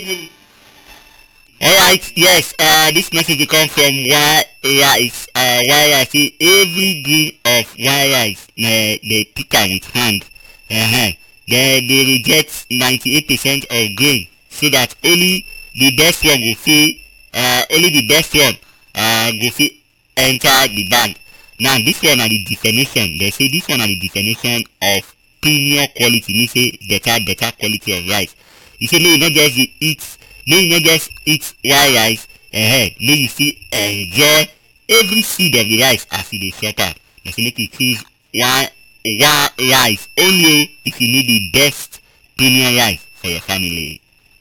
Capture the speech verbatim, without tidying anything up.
Alright, yes, uh, this message will come from Why Rice. Uh, Why Rice say every grain of Why Rice, uh, they pick am with hand. Uh-huh. They, they reject ninety-eight percent of grain, so that only the best one will fit, uh, only the best one uh, will fit enter the bag. Now, this one are the definition. They say this one are the definition of premium quality, mean say better, better quality of rice. You say, may you not just eat may you not just eat white rice, uh, may you still enjoy every seed of the rice as you dey chop am. Na say make you choose one one rice only if you need the best premium rice for your family.